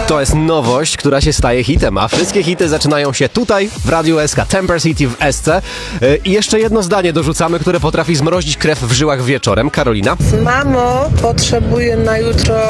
To jest nowość, która się staje hitem, a wszystkie hity zaczynają się tutaj, w Radiu SK, Temper City w SC. I jeszcze jedno zdanie dorzucamy, które potrafi zmrozić krew w żyłach wieczorem. Karolina? Mamo, potrzebuję na jutro